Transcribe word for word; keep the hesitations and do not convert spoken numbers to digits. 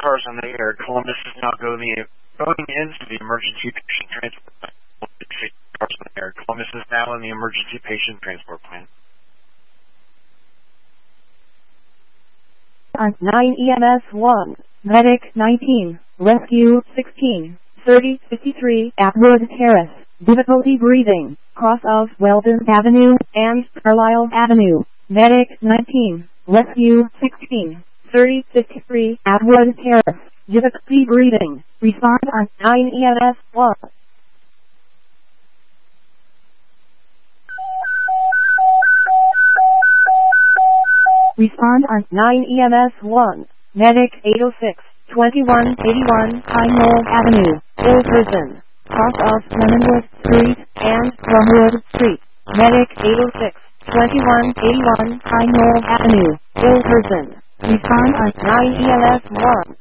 cars on the air. Columbus is now going, going into the emergency patient transport plan. Cars on the air. Columbus is now in the emergency patient transport plan. nine E M S one, Medic nineteen, Rescue sixteen, thirty fifty-three Atwood Terrace, difficulty breathing, cross of Weldon Avenue and Carlisle Avenue. Medic nineteen, Rescue sixteen, thirty fifty-three Atwood Terrace, difficulty breathing, respond on nine E M S one. Respond on nine E M S one, Medic eight oh six, twenty-one eighty-one Pine Knoll Avenue, Old Prison, cross of Lemonwood Street and Drumwood Street. Medic eight oh six, twenty-one eighty-one Pine Knoll Avenue, Old Prison. Respond on nine E M S one.